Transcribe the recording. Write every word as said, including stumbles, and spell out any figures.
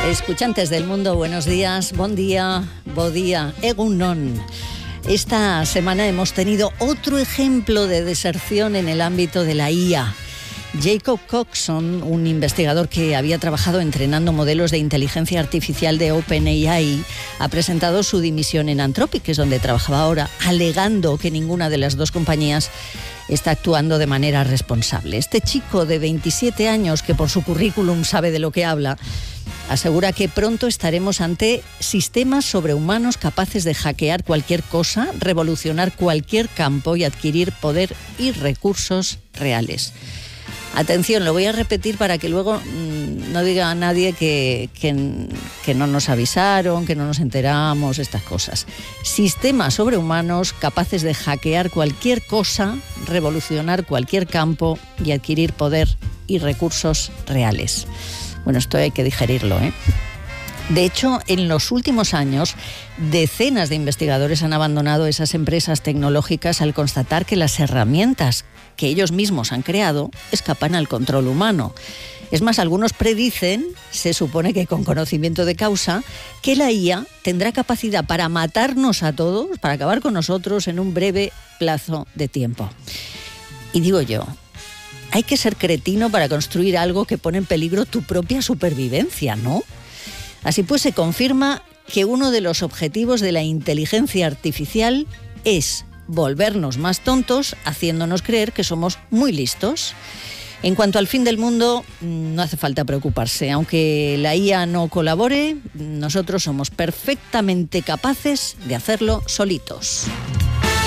Escuchantes del mundo, buenos días, bon día, bo día, egunon. Esta semana hemos tenido otro ejemplo de deserción en el ámbito de la I A. Jacob Coxon, un investigador que había trabajado entrenando modelos de inteligencia artificial de OpenAI, ha presentado su dimisión en Anthropic, que es donde trabajaba ahora, alegando que ninguna de las dos compañías está actuando de manera responsable. Este chico de veintisiete años, que por su currículum sabe de lo que habla, asegura que pronto estaremos ante sistemas sobrehumanos capaces de hackear cualquier cosa, revolucionar cualquier campo y adquirir poder y recursos reales. Atención, lo voy a repetir para que luego mmm, no diga a nadie que, que, que no nos avisaron, que no nos enteramos, estas cosas. Sistemas sobrehumanos capaces de hackear cualquier cosa, revolucionar cualquier campo y adquirir poder y recursos reales. Bueno, esto hay que digerirlo, ¿eh? De hecho, en los últimos años, decenas de investigadores han abandonado esas empresas tecnológicas al constatar que las herramientas que ellos mismos han creado escapan al control humano. Es más, algunos predicen, se supone que con conocimiento de causa, que la I A tendrá capacidad para matarnos a todos, para acabar con nosotros en un breve plazo de tiempo. Y digo yo, hay que ser cretino para construir algo que pone en peligro tu propia supervivencia, ¿no? Así pues, se confirma que uno de los objetivos de la inteligencia artificial es volvernos más tontos, haciéndonos creer que somos muy listos. En cuanto al fin del mundo, no hace falta preocuparse. Aunque la I A no colabore, nosotros somos perfectamente capaces de hacerlo solitos.